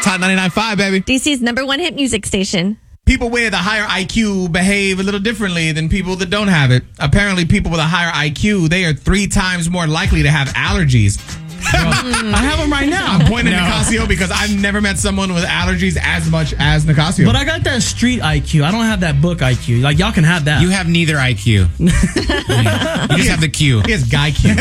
Hot 99.5, baby. DC's #1 hit music station. People with a higher IQ behave a little differently than people that don't have it. Apparently, people with a higher IQ, they are 3 times more likely to have allergies. I have them right now. I'm pointing at Nicasio because I've never met someone with allergies as much as Nicasio. But I got that street IQ. I don't have that book IQ. Like, y'all can have that. You have neither IQ. You just have the Q. He has guy Q.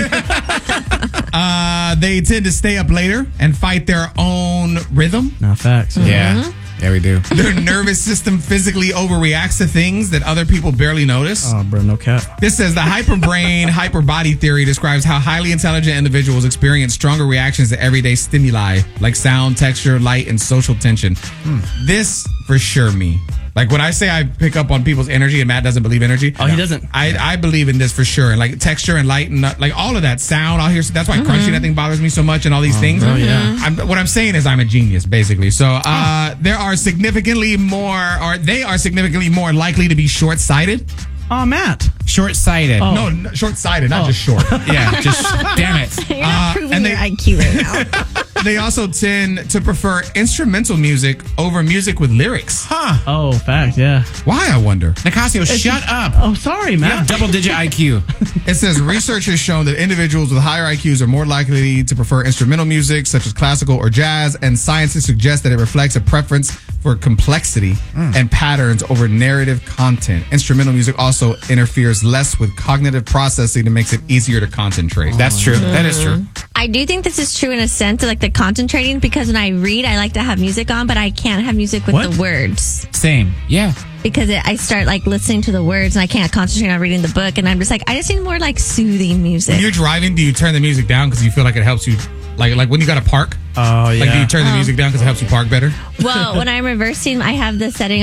They tend to stay up later and fight their own rhythm. No, facts. Yeah. Yeah, we do. Their nervous system physically overreacts to things that other people barely notice. Oh, bro, no cap. This says the hyperbrain, hyperbody theory describes how highly intelligent individuals experience stronger reactions to everyday stimuli like sound, texture, light, and social tension. This for sure me. Like when I say I pick up on people's energy and Matt doesn't believe energy. Oh, he doesn't. I believe in this for sure. And like texture and light and like all of that sound. I'll hear. That's why crunching that thing bothers me so much and all these things. Oh, yeah. What I'm saying is I'm a genius, basically. So they are significantly more likely to be short-sighted. Oh, Matt. Short-sighted. No, short-sighted, not just short. Yeah, just damn it. You're not proving and your IQ right now. They also tend to prefer instrumental music over music with lyrics. Huh. Oh, facts, yeah. Why, I wonder? Nicasio, shut up. Oh, sorry, You Matt. have double-digit IQ. It says research has shown that individuals with higher IQs are more likely to prefer instrumental music, such as classical or jazz, and scientists suggest that it reflects a preference for complexity and patterns over narrative content. Instrumental music also interferes less with cognitive processing and makes it easier to concentrate. That's true. That is true. I do think this is true in a sense, like the concentrating, because when I read, I like to have music on, but I can't have music with What? the words. Same. Yeah. Because I start like listening to the words and I can't concentrate on reading the book. And I'm just like, I just need more like soothing music. When you're driving, do you turn the music down because you feel like it helps you? Like when you got to park? Oh, yeah. Like, do you turn the music down because it helps you park better? Well, when I'm reversing, I have the setting